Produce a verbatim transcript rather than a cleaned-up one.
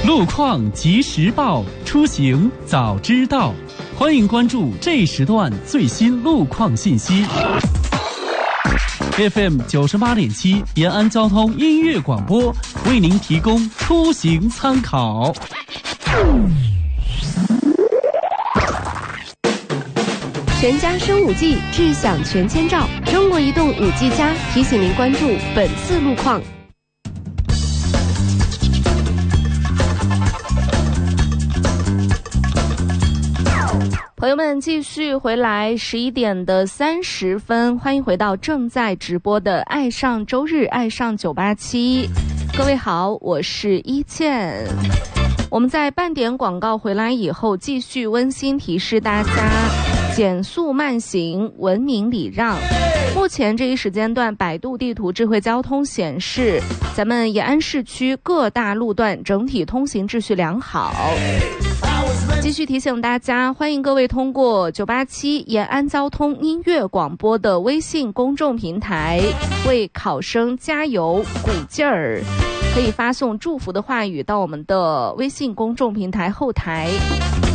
路况及时报，出行早知道。欢迎关注这时段最新路况信息。F M 九十八点七延安交通音乐广播为您提供出行参考。 全家升五 G， 智享全千兆。中国移动五 G 加提醒您关注本次路况。朋友们，继续回来，十一点的三十分，欢迎回到正在直播的《爱上周日》，爱上九八七。各位好，我是一倩。我们在半点广告回来以后，继续温馨提示大家：减速慢行，文明礼让。目前这一时间段，百度地图智慧交通显示，咱们延安市区各大路段整体通行秩序良好。继续提醒大家，欢迎各位通过九八七延安交通音乐广播的微信公众平台为考生加油鼓劲儿，可以发送祝福的话语到我们的微信公众平台后台。